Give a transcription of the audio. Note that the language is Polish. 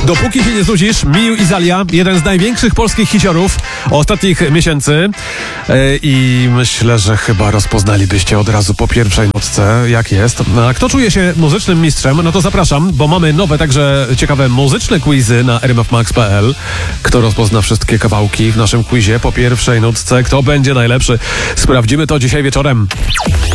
Dopóki się nie znudzisz, Miu i Zalia, jeden z największych polskich hiciorów ostatnich miesięcy. I myślę, że chyba rozpoznalibyście od razu po pierwszej nutce, jak jest. A kto czuje się muzycznym mistrzem, no to zapraszam, bo mamy nowe, także ciekawe muzyczne quizy na rmfmax.pl. Kto rozpozna wszystkie kawałki w naszym quizie po pierwszej nutce? Kto będzie najlepszy? Sprawdzimy to dzisiaj wieczorem.